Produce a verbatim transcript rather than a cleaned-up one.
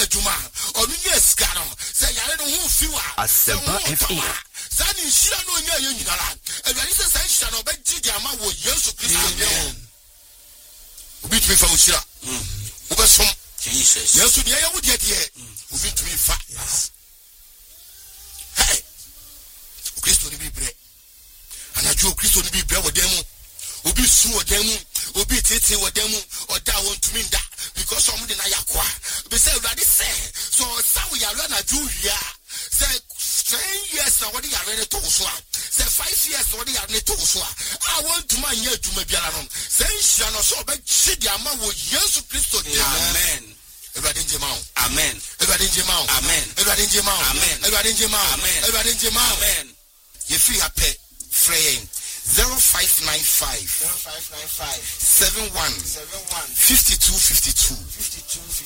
nya adwuma onu nya sika no say yare no hu fiwa Asempa F M sani nhyira no nya ye nyinara awurade say say nhyira no be gidi ama wo Yesu Kristo ne obi tumi fa nhyira obe som Jesus Yesu dia ya wo dia dia obi tumi fa hey Kristo ni bibre anajo Kristo ni bibre wo dem obi su wo dem obi tete wo dem oda won tumi nda because some dey na yakwa be say already say so some ya run aju hia say ten years na what you are ready to so say five years what you are ready to so I want to man here to me biara no say nhyia no so be chi dia ma wo Yesu Kristo dia amen everybody in mouth amen everybody in mouth amen everybody in mouth amen everybody in mouth amen everybody in mouth amen you free happy fraying zero five nine five zero five nine five seven one seven one fifty two fifty two fifty two